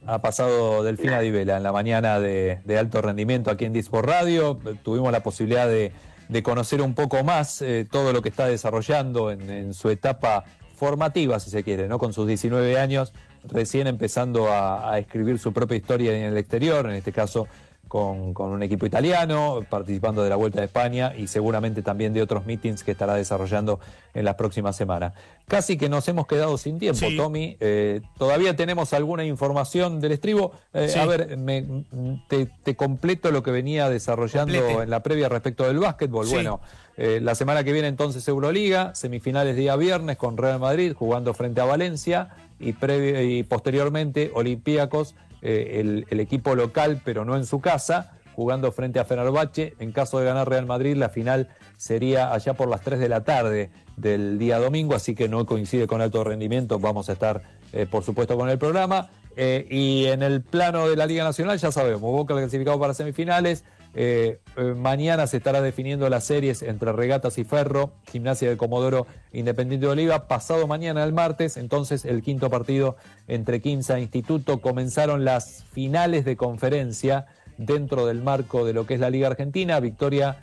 Ha pasado Delfina Di Vela en la mañana de alto rendimiento aquí en Disport Radio. Tuvimos la posibilidad de conocer un poco más todo lo que está desarrollando en su etapa formativa, si se quiere, ¿no? Con sus 19 años, recién empezando a escribir su propia historia en el exterior, en este caso con un equipo italiano, participando de la Vuelta de España y seguramente también de otros meetings que estará desarrollando en las próximas semanas. Casi que nos hemos quedado sin tiempo, sí. Tommy. Todavía tenemos alguna información del estribo. Sí. A ver, te completo lo que venía desarrollando en la previa respecto del básquetbol. Sí. Bueno, la semana que viene entonces Euroliga, semifinales día viernes con Real Madrid jugando frente a Valencia y posteriormente Olympiacos, el equipo local, pero no en su casa, jugando frente a Fenerbahce. En caso de ganar Real Madrid, la final sería allá por las 3 de la tarde del día domingo, así que no coincide con alto rendimiento. Vamos a estar, por supuesto, con el programa. Y en el plano de la Liga Nacional, ya sabemos, Boca clasificado para semifinales. Mañana se estará definiendo las series entre Regatas y Ferro, Gimnasia de Comodoro, Independiente de Oliva. Pasado mañana, el martes, entonces el quinto partido entre Quimsa e Instituto. Comenzaron las finales de conferencia dentro del marco de lo que es la Liga Argentina. Victoria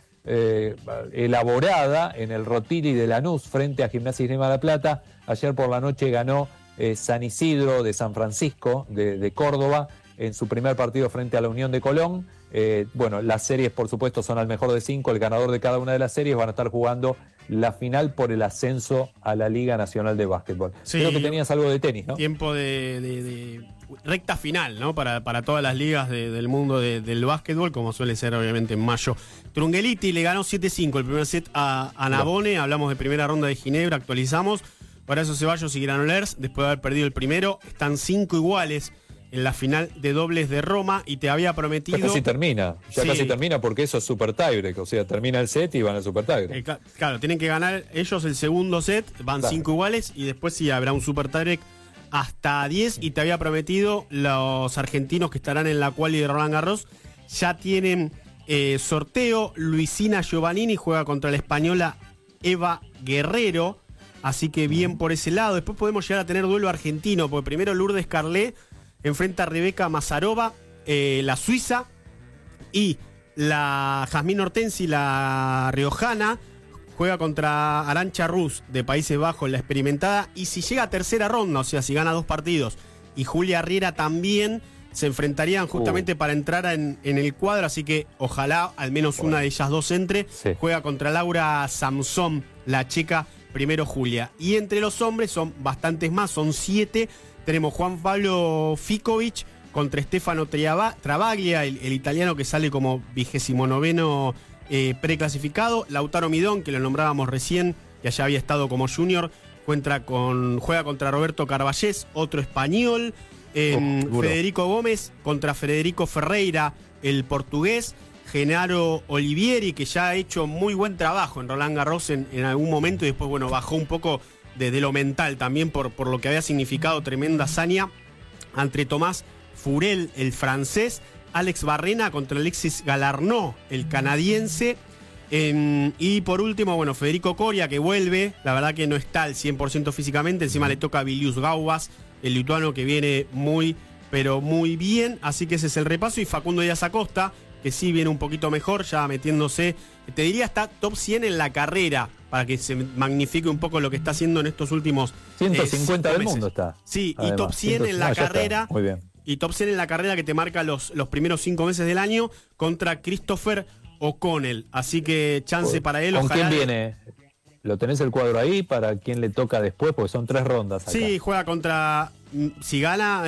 elaborada en el Rotili de Lanús frente a Gimnasia y Esgrima de La Plata. Ayer por la noche ganó San Isidro de San Francisco de Córdoba en su primer partido frente a la Unión de Colón. Bueno, las series por supuesto son al mejor de 5, el ganador de cada una de las series van a estar jugando la final por el ascenso a la Liga Nacional de Básquetbol. Sí, creo que tenías algo de tenis, ¿no? Tiempo de recta final, ¿no? Para todas las ligas del mundo del básquetbol, como suele ser obviamente en mayo. Trungeliti le ganó 7-5 el primer set a Navone. Hablamos de primera ronda de Ginebra, actualizamos. Para eso Ceballos y Granollers, después de haber perdido el primero, están 5 iguales en la final de dobles de Roma, y te había prometido... Casi termina porque eso es super tiebreak, o sea, termina el set y van al super tiebreak. Claro, tienen que ganar ellos el segundo set, van 5 iguales, y después sí habrá un super tiebreak hasta 10, y te había prometido los argentinos que estarán en la quali de Roland Garros, ya tienen sorteo. Luisina Giovannini juega contra la española Eva Guerrero, así que bien por ese lado. Después podemos llegar a tener duelo argentino, porque primero Lourdes Carlet enfrenta a Rebeca Mazarova, la suiza, y la Jazmín Hortensi, la riojana, juega contra Arantxa Rus de Países Bajos, la experimentada, y si llega a tercera ronda, o sea, si gana 2 partidos, y Julia Riera también, se enfrentarían justamente para entrar en el cuadro, así que ojalá al menos una de ellas dos entre. Sí. Juega contra Laura Samson, la checa, primero Julia. Y entre los hombres son bastantes más, son 7. Tenemos Juan Pablo Ficovich contra Stefano Travaglia, el italiano que sale como 29º preclasificado. Lautaro Midón, que lo nombrábamos recién, que allá había estado como junior, juega contra Roberto Carballés, otro español. Federico Gómez contra Federico Ferreira, el portugués. Genaro Olivieri, que ya ha hecho muy buen trabajo en Roland Garros en algún momento, y después, bueno, bajó un poco de lo mental también por lo que había significado tremenda hazaña ante Tomás Furel, el francés. Alex Barrena contra Alexis Galarneau, el canadiense. Y por último, bueno, Federico Coria, que vuelve, la verdad que no está al 100% físicamente, encima le toca a Vilius Gaubas, el lituano, que viene muy, pero muy bien, así que ese es el repaso. Y Facundo Díaz Acosta, que sí viene un poquito mejor, ya metiéndose, te diría, está top 100 en la carrera, para que se magnifique un poco lo que está haciendo en estos últimos 150 del mundo está. Sí, además, y top 100 en la carrera. Muy bien. Y top 100 en la carrera, que te marca los primeros 5 meses del año, contra Christopher O'Connell. Así que chance para él. ¿Con quién viene? ¿Lo tenés el cuadro ahí? ¿Para quién le toca después? Porque son 3 rondas acá. Sí, juega contra... Si gana,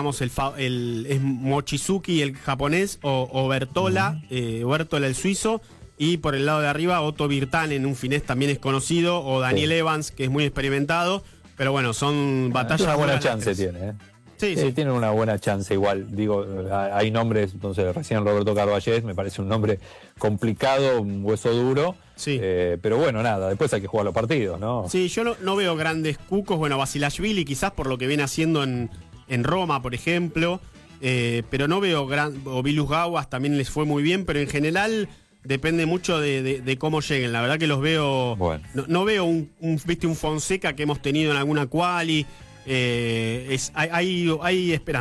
es Mochizuki, el japonés, o Bertola, Bertola, el suizo. Y por el lado de arriba, Otto Virtanen, en un finés también es conocido, o Daniel Evans, que es muy experimentado. Pero bueno, son batallas... Una buena chance tiene, Sí. Tienen una buena chance igual. Digo, hay nombres, entonces recién Roberto Carballés, me parece un nombre complicado, un hueso duro. Sí. Pero bueno, nada, después hay que jugar los partidos, ¿no? Sí, yo no veo grandes cucos. Bueno, Basilashvili quizás por lo que viene haciendo en Roma, por ejemplo. Pero no veo o Vilus Gaubas también les fue muy bien, pero en general depende mucho de cómo lleguen. La verdad que los veo... Bueno. No veo un Fonseca que hemos tenido en alguna quali. Hay esperanza.